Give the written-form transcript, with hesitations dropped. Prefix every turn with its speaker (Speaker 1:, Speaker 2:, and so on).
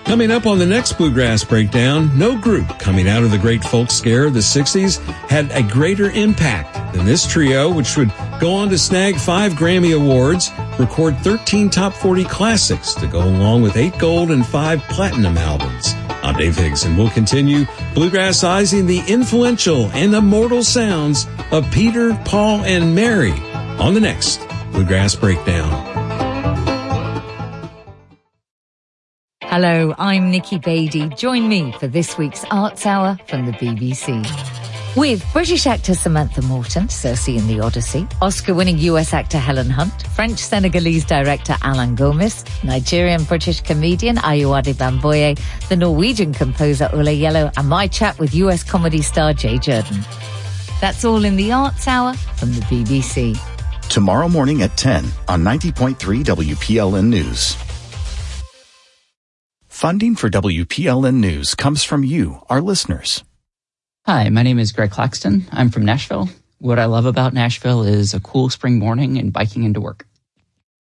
Speaker 1: Coming up on the next Bluegrass Breakdown, no group coming out of the great folk scare of the 60s had a greater impact than this trio, which would go on to snag 5 Grammy Awards, record 13 top 40 classics to go along with 8 gold and 5 platinum albums. I'm Dave Higgs, and we'll continue bluegrassizing the influential and immortal sounds of Peter, Paul, and Mary on the next Bluegrass Breakdown.
Speaker 2: Hello, I'm Nikki Beattie. Join me for this week's Arts Hour from the BBC. With British actor Samantha Morton, Circe in the Odyssey, Oscar-winning US actor Helen Hunt, French-Senegalese director Alain Gomis, Nigerian-British comedian Ayuade Bamboye, the Norwegian composer Ole Yellow, and my chat with US comedy star Jay Jordan. That's all in the Arts Hour from the BBC.
Speaker 3: Tomorrow morning at 10 on 90.3 WPLN News. Funding for WPLN News comes from you, our listeners.
Speaker 4: Hi, my name is Greg Claxton. I'm from Nashville. What I love about Nashville is a cool spring morning and biking into work.